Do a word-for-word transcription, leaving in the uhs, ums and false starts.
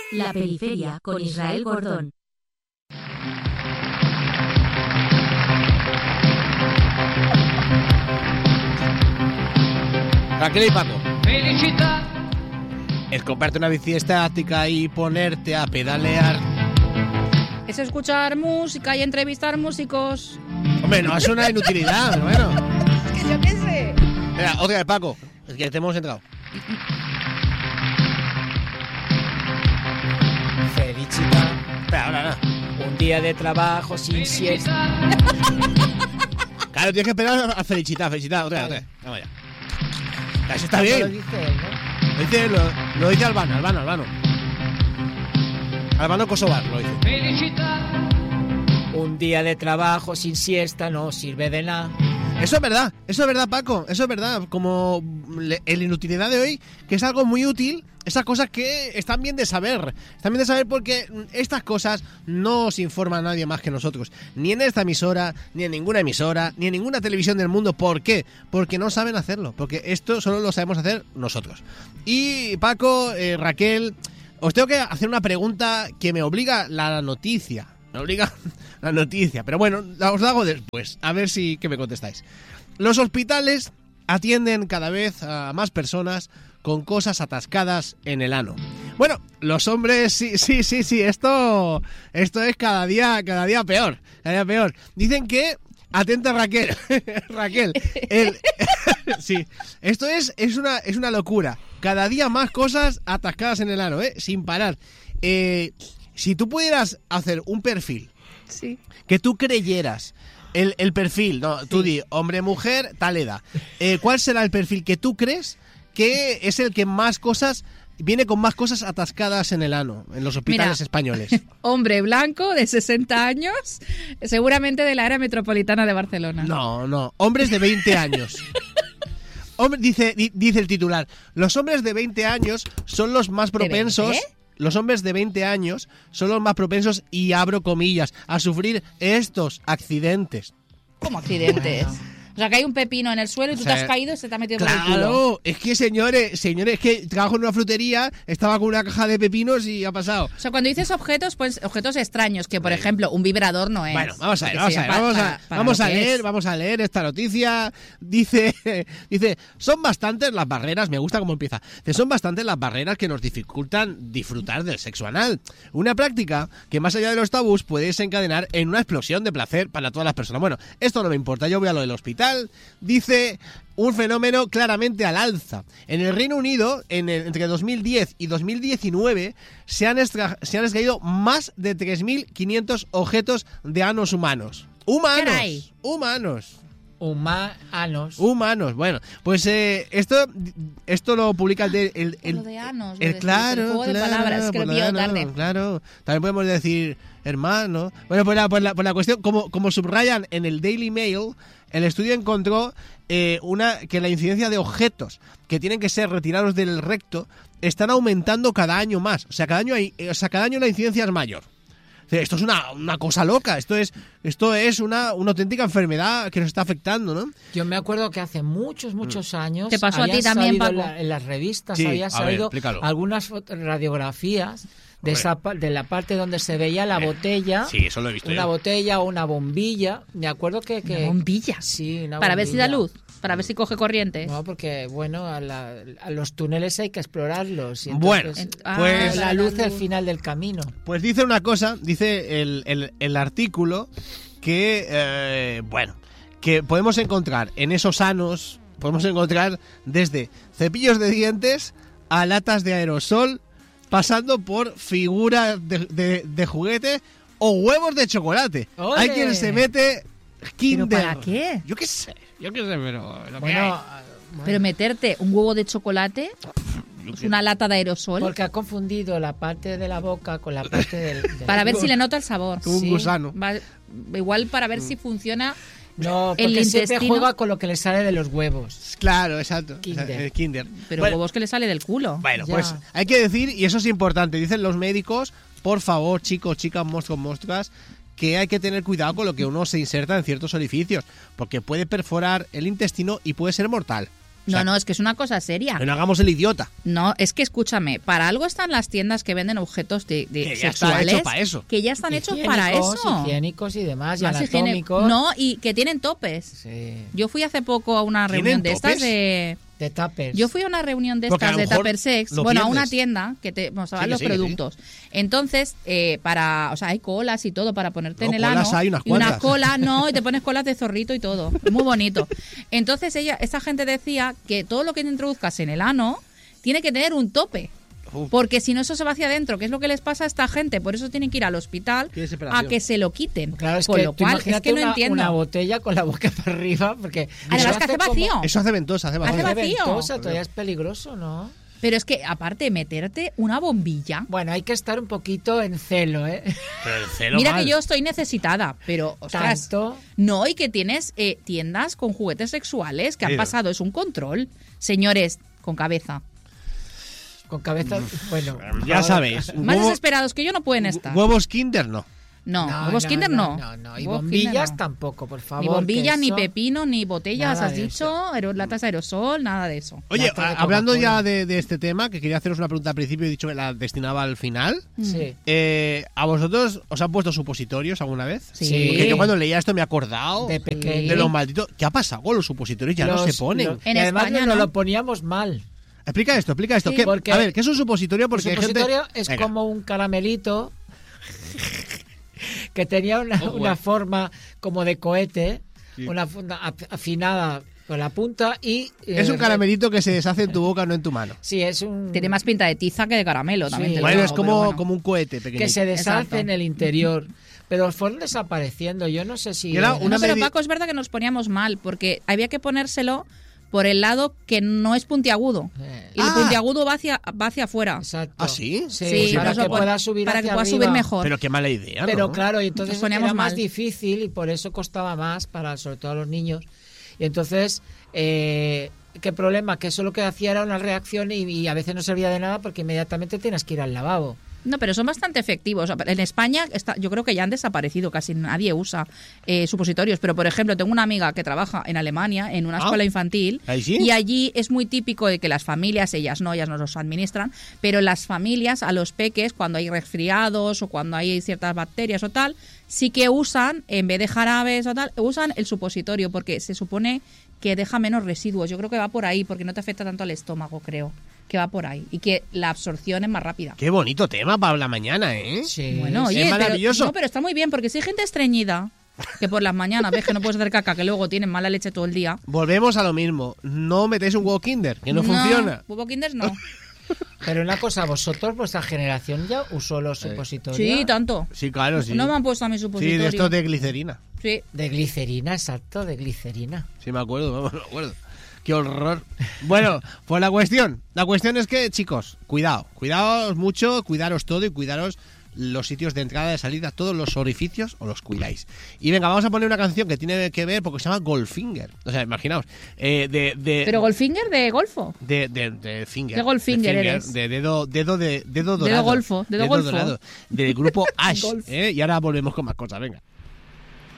La Periferia con Israel Gordón. Raquel y Paco. Felicità. Es comprarte una bici estática y ponerte a pedalear. Es escuchar música y entrevistar músicos. Hombre, no es una inutilidad, pero bueno. Es que yo qué sé. Mira, otra de Paco. Es que te hemos entrado. Felicità. Espera, ahora, ahora. Un día de trabajo sin siesta. Claro, tienes que esperar a felicitar, felicitar. Otra, otra. Vamos allá. Eso está Lo bien. dice él, ¿no? Lo dice, lo, lo dice Albano, Albano, Albano. Albano Kosovar, lo dice. Felicità. Un día de trabajo sin siesta no sirve de nada. Eso es verdad, eso es verdad, Paco, eso es verdad. Como le, el inutilidad de hoy, que es algo muy útil, esas cosas que están bien de saber. Están bien de saber porque estas cosas no os informa a nadie más que nosotros. Ni en esta emisora, ni en ninguna emisora, ni en ninguna televisión del mundo. ¿Por qué? Porque no saben hacerlo. Porque esto solo lo sabemos hacer nosotros. Y Paco, eh, Raquel, os tengo que hacer una pregunta que me obliga la noticia. Me obliga la noticia. Pero bueno, os la hago después. A ver si que me contestáis. Los hospitales atienden cada vez a más personas con cosas atascadas en el ano. Bueno, los hombres, sí, sí, sí, sí, esto, esto es cada día, cada día peor, cada día peor. Dicen que, atenta Raquel, Raquel, el, sí, esto es, es una, es una locura. Cada día más cosas atascadas en el ano, eh, sin parar. Eh, si tú pudieras hacer un perfil, Sí. que tú creyeras. El, el perfil, no, sí. Tú di hombre, mujer, tal edad. Eh, ¿Cuál será el perfil que tú crees que es el que más cosas, viene con más cosas atascadas en el ano, en los hospitales Mira, españoles? Hombre blanco de sesenta años, seguramente de la área metropolitana de Barcelona. No, no, hombres de veinte años. Hombre, dice, di, dice el titular, los hombres de veinte años son los más propensos... ¿De Los hombres de veinte años son los más propensos, y abro comillas, a sufrir estos accidentes. ¿Cómo accidentes? O sea, que hay un pepino en el suelo y tú O sea, te has caído y se te ha metido por el culo. Claro, es que señores, señores, es que trabajo en una frutería, estaba con una caja de pepinos y ha pasado. O sea, cuando dices objetos, pues objetos extraños, que por ejemplo, un vibrador no es. Bueno, vamos a ver, Que vamos a sea ver, pa- vamos a, para- para vamos lo a que leer, es. vamos a leer esta noticia. Dice, dice, son bastantes las barreras, me gusta cómo empieza. Dice, son bastantes las barreras que nos dificultan disfrutar del sexo anal. Una práctica que más allá de los tabús puede desencadenar en una explosión de placer para todas las personas. Bueno, esto no me importa, yo voy a lo del hospital. Dice un fenómeno claramente al alza. En el Reino Unido, en el, entre dos mil diez y dos mil diecinueve, se han, extra, se han extraído más de tres mil quinientos objetos de anos humanos. ¡Humanos! Caray. ¡Humanos! Humanos. Humanos. Bueno, pues eh, esto esto lo publica el... de- el, el Lo de anos, lo el, de- claro, el juego de claro, palabras, que lo pues pillo nada, tarde. Claro, también podemos decir hermano. Bueno, pues la, pues la, pues la cuestión, como, como subrayan en el Daily Mail, el estudio encontró eh, una que la incidencia de objetos que tienen que ser retirados del recto están aumentando cada año más. O sea, cada año hay, o sea, cada año la incidencia es mayor. Esto es una, una cosa loca, esto es esto es una, una auténtica enfermedad que nos está afectando, ¿no? Yo me acuerdo que hace muchos, muchos años... Te pasó a habían ti también, salido Paco. En, la- en las revistas Sí, había a ver, salido explícalo. algunas foto- radiografías de, Hombre. esa, pa- de la parte donde se veía la Eh, botella. sí, eso lo he visto Una yo. botella o una bombilla. Me acuerdo que... que Una bombilla. Sí, una Para ver si da bombilla. luz, para ver si coge corriente. No, porque, bueno, a, la- a los túneles hay que explorarlos. y Bueno, entonces, Ah, pues- la luz al final del camino. Pues dice una cosa, dice el, el, el artículo que, eh, bueno, que podemos encontrar en esos anos, podemos encontrar desde cepillos de dientes a latas de aerosol, pasando por figuras de, de, de juguete o huevos de chocolate. ¡Ole! Hay quien se mete Kinder. ¿Pero para qué? Yo qué sé, yo qué sé, pero lo que Bueno, hay. ah, bueno, Pero meterte un huevo de chocolate, Yo es qué- una lata de aerosol, porque ha confundido la parte de la boca con la parte del... del- para ver si le nota el sabor. Como un sí. gusano. Va- igual para ver si funciona. No, el porque siempre intestino. juega con lo que le sale de los huevos. Claro, exacto. Kinder. El Kinder. Pero Bueno, huevos que le sale del culo. Bueno, Ya. pues hay que decir, y eso es importante, dicen los médicos, por favor, chicos, chicas, monstruos, monstruas, que hay que tener cuidado con lo que uno se inserta en ciertos orificios, porque puede perforar el intestino y puede ser mortal. O sea, no, no, es que es una cosa seria. que no hagamos el idiota. No, es que escúchame, para algo están las tiendas que venden objetos de, de Que ya está sexuales hecho para eso. que ya están hechos para Higiénicos, eso. higiénicos y demás, y Más higiene- anatómicos. No, y que tienen topes. Sí. Yo fui hace poco a una ¿Tienen reunión de topes? estas de... De tuppers. Yo fui a una reunión de Porque a estas lo de mejor Tupper Sex, lo bueno, a una pierdes. tienda que te mostraban Sí, que los sí, que sí. productos. Entonces, eh, para, o sea, hay colas y todo para ponerte No, en el ano. colas hay unas y una cuantas. cola, no, y te pones colas de zorrito y todo. Muy bonito. Entonces, ella, esta gente decía que todo lo que te introduzcas en el ano tiene que tener un tope. Uf. Porque si no, eso se va hacia adentro, que es lo que les pasa a esta gente. Por eso tienen que ir al hospital Qué a desesperación. que se lo quiten. Claro, es con que lo tú cual, es imagínate que no una, entiendo. una botella con la boca para arriba, porque... Además eso que hace como- vacío. Eso hace ventosa, hace Hace vacío. vacío. ventosa, todavía es peligroso, ¿no? Pero es que, aparte, meterte una bombilla. Bueno, hay que estar un poquito en celo, ¿eh? Pero el celo Mira mal. que yo estoy necesitada, pero, ostras, Tanto. no, y que tienes eh, tiendas con juguetes sexuales que han Mira. pasado, es un control. Señores, con cabeza. Con cabeza... Bueno... Ya ahora- sabéis. Más huevo- desesperados que yo no pueden estar. Huevos Kinder, no. No, huevos Kinder no. No, no, y Huevos bombillas Kinder no. tampoco, por favor. Ni bombillas, que ni eso- pepino, ni botellas, Nada has de dicho, aero- latas de aerosol, nada de eso. Oye, Lata de a- hablando Coca-Cola. ya de, de este tema, que quería haceros una pregunta al principio y he dicho que la destinaba al final. Sí. Eh, ¿A vosotros os han puesto supositorios alguna vez? Sí. Porque yo cuando leía esto me he acordado De de, pequeño. los malditos... ¿Qué ha pasado con los supositorios? Ya no Los- se ponen. los- En y además España, nos ¿no? lo poníamos mal. Explica esto, explica esto. Sí. ¿Qué- Porque- a ver, ¿qué es un supositorio? Porque El hay gente- supositorio es Venga. como un caramelito que tenía una, Oh, una bueno. forma como de cohete, Sí. una funda af- afinada con la punta y... Es eh, un caramelito que se deshace en tu boca, no en tu mano. Sí, es un... Tiene más pinta de tiza que de caramelo Sí. también. te lo Bueno, digo, es como, pero bueno. como un cohete pequeño. que se deshace Exacto. en el interior. Pero fueron desapareciendo. Yo no sé si... Y era eh, una No, pero medi- Paco, es verdad que nos poníamos mal, porque había que ponérselo por el lado que no es puntiagudo. Eh. Y el Ah. puntiagudo va hacia, va hacia afuera. Exacto. ¿Ah, sí? Sí, Sí, para nos que lo pon- pueda subir para que hacia pueda arriba. subir mejor. Pero qué mala idea, Pero ¿no? claro, y entonces Nos poníamos era más mal. difícil y por eso costaba más para sobre todo a los niños. Y entonces, eh, ¿qué problema? Que eso lo que hacía era una reacción y, y a veces no servía de nada porque inmediatamente tienes que ir al lavabo. No, pero son bastante efectivos. En España está, yo creo que ya han desaparecido, casi nadie usa eh, supositorios. Pero, por ejemplo, tengo una amiga que trabaja en Alemania, en una Ah. escuela infantil, ¿Ahí sí? y allí es muy típico de que las familias, ellas no, ellas no los administran, pero las familias a los peques, cuando hay resfriados o cuando hay ciertas bacterias o tal, sí que usan, en vez de jarabes o tal, usan el supositorio, porque se supone que deja menos residuos. Yo creo que va por ahí, porque no te afecta tanto al estómago, creo. Que va por ahí. Y que la absorción es más rápida. Qué bonito tema para la mañana, ¿eh? Sí. Bueno, es oye, pero- maravilloso. no, pero está muy bien, porque si hay gente estreñida, que por las mañanas ves que no puedes hacer caca, que luego tienen mala leche todo el día. Volvemos a lo mismo. No metéis un huevo Kinder, que no, funciona. Huevo Kinder no. Pero una cosa, vosotros, vuestra generación ya usó los supositorios. Sí, tanto. Sí, claro, sí. No me han puesto a mi Sí, supositorio. de estos de glicerina. Sí. De glicerina, exacto, de glicerina. Sí, me acuerdo, vamos, me acuerdo. Qué horror. Bueno, pues la cuestión. La cuestión es que, chicos, cuidado. Cuidaos mucho, cuidaros todo y cuidaros los sitios de entrada y de salida, todos los orificios, os los cuidáis. Y venga, vamos a poner una canción que tiene que ver, porque se llama Goldfinger. O sea, imaginaos. Eh, de, de, Pero Goldfinger de golfo. De, de, de finger. ¿Qué Goldfinger de finger, eres? De dedo, dedo, de, dedo dorado. golfo, dedo golfo. dorado. Del grupo Ash. Golf. ¿eh? Y ahora volvemos con más cosas, venga.